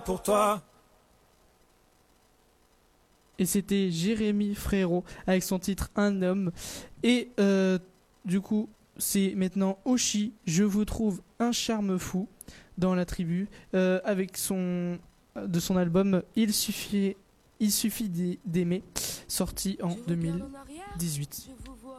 Pour toi. Et c'était Jérémy Frérot avec son titre Un homme. Et du coup, c'est maintenant Oshi, Je vous trouve un charme fou dans la tribu avec de son album Il suffit d'aimer, sorti en 2018.